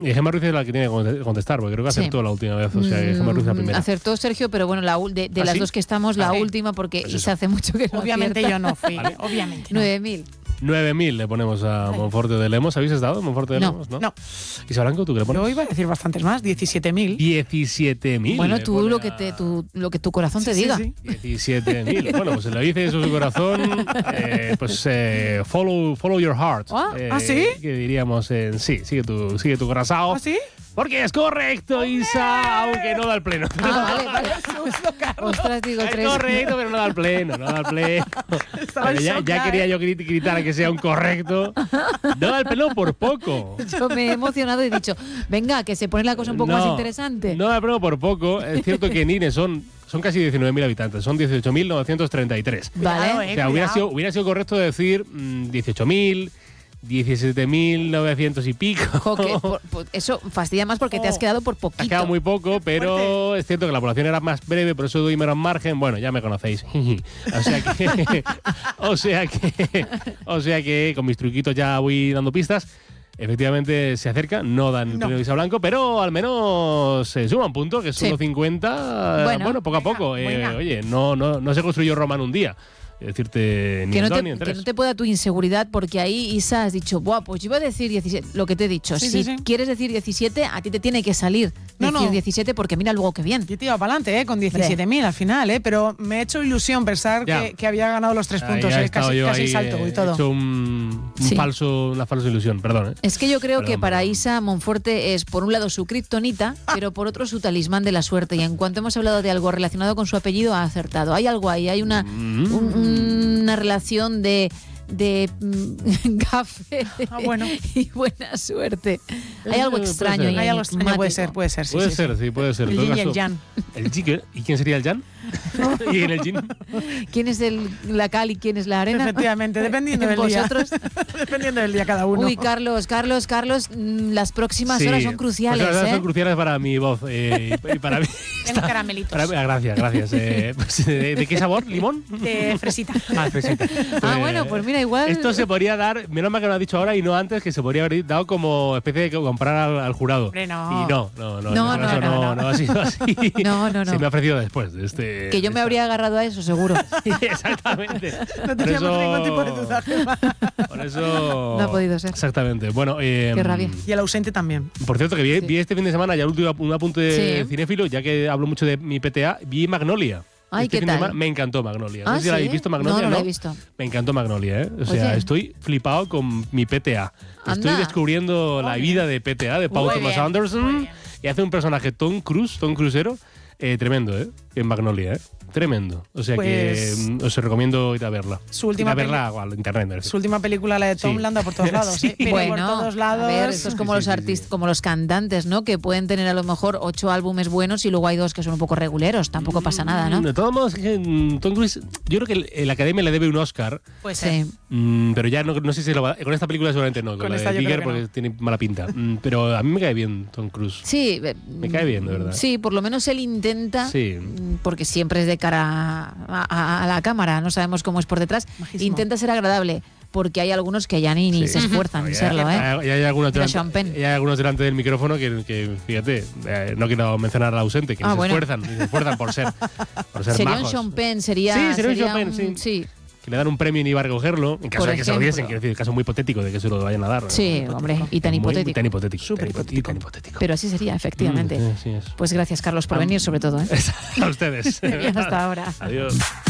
Y Gemma Ruiz es la que tiene que contestar, porque creo que acertó la última vez. O sea, que Gemma Ruiz la primera. Acertó Sergio, pero bueno, de las dos que estamos, la última, porque Pues Isa hace mucho que no Obviamente acierta. yo no fui, obviamente. 9.000. 9.000 le ponemos a Monforte de Lemos. ¿Habéis estado en Monforte de Lemos? No. Isa Blanco, ¿tú qué le pones? Yo iba a decir bastantes más, 17.000. 17.000. Bueno, tú lo que tu corazón te diga. Sí. 17.000. Bueno, pues se lo dice eso su corazón. Follow your heart. ¿Sí? Que diríamos sí, sigue tu corazón. ¿Ah, sí? Porque es correcto, Isa, aunque no da el pleno. Vale. Ostras, digo, Es 3. correcto, pero no da el pleno. Estaba en shock, Ya quería yo gritar a que sea un correcto. No da el pleno por poco. Yo me he emocionado y he dicho, venga, que se pone la cosa un poco más interesante. No da el pleno por poco. Es cierto que en INE son casi 19.000 habitantes, son 18.933. Vale. O sea, hubiera sido correcto decir 18.000, 17.900 y pico. Eso fastidia más porque te has quedado por poquito. Has quedado muy poco, pero es cierto que la población era más breve, por eso doy menos margen. Bueno, ya me conocéis. O sea que con mis truquitos ya voy dando pistas. Efectivamente se acerca, no dan el premio Isa Blanco, pero al menos se suma un punto, que es 1,50. Bueno, poco a poco. Oye, no se construyó Roma en un día. Decirte ni en dos ni en tres. Que no te pueda tu inseguridad, porque ahí, Isa, has dicho, pues yo iba a decir 17, lo que te he dicho. Si quieres decir 17, a ti te tiene que salir decir 17, porque mira luego qué bien. Yo te iba para adelante, con 17.000 al final, pero me ha hecho ilusión pensar que había ganado los 3 puntos, casi salto y todo. He hecho una falsa ilusión, perdón. Es que yo creo que para Isa Monforte es, por un lado, su kriptonita, pero por otro, su talismán de la suerte. Y en cuanto hemos hablado de algo relacionado con su apellido, ha acertado. Hay algo ahí, hay una relación de gafe y buena suerte. Hay algo extraño. Hay algo extraño, puede ser. Puede ser. El yin y el yang. ¿El yin? ¿Y quién sería el yang? ¿Y en el yin? ¿Quién es la cal y quién es la arena? Efectivamente, dependiendo del día. Dependiendo del día cada uno. Uy, Carlos, las próximas horas son cruciales. Las horas son cruciales para mi voz y para mí. Tengo caramelitos. Gracias. ¿De qué sabor? ¿Limón? De fresita. Fresita. Bueno, pues mira, igual. Esto se podría dar, menos mal que lo has dicho ahora y no antes, que se podría haber dado como especie de comprar al jurado. Hombre, no. Y no ha sido así. No. Se me ha ofrecido después de este. Que yo me habría agarrado a eso, seguro. Exactamente. No teníamos ningún tipo de duda, Gemma. Por eso. No ha podido ser. Exactamente. Bueno, qué rabia. Y el ausente también. Por cierto, que vi este fin de semana, ya el último un apunte de cinéfilo, ya que hablo mucho de mi PTA, vi Magnolia. Ay, ¿qué tal? Me encantó Magnolia. No sé si la habéis visto, Magnolia. No la he visto. Me encantó Magnolia, ¿eh? O sea, estoy flipado con mi PTA. Estoy descubriendo la vida de PTA, de Paul Thomas Anderson. Y hace un personaje Tom Cruisero, tremendo, en Magnolia, Tremendo. O sea que os recomiendo ir a verla. Su última al internet. Su última película, la de Tom, la anda por todos lados. Pero por todos lados. A ver, esto es como los artistas, como los cantantes, ¿no? Que pueden tener a lo mejor 8 álbumes buenos y luego hay 2 que son un poco reguleros. Tampoco pasa nada, ¿no? De todos modos, Tom Cruise, yo creo que la Academia le debe un Oscar. Pues sí. Pero ya no sé si lo va. Con esta película seguramente no. Con la de Bigger, porque tiene mala pinta. Pero a mí me cae bien Tom Cruise. Sí. Me cae bien, de verdad. Sí, por lo menos él intenta. Sí. Porque siempre es de cara a la cámara, no sabemos cómo es por detrás. Majísimo. Intenta ser agradable, porque hay algunos que ya ni se esfuerzan en serlo, Y hay algunos delante del micrófono que fíjate, no quiero mencionar al ausente, que se esfuerzan por ser sería majos. un Sean Penn, sería un Sean Penn, sí. Que le dan un premio y ni va a recogerlo, en caso de que se lo diesen, quiero decir, caso muy hipotético de que se lo vayan a dar. Sí, hombre, y tan hipotético. Tan hipotético. Súper hipotético. Pero así sería, efectivamente. Sí, pues gracias, Carlos, por venir, sobre todo. A ustedes. Hasta ahora. Adiós.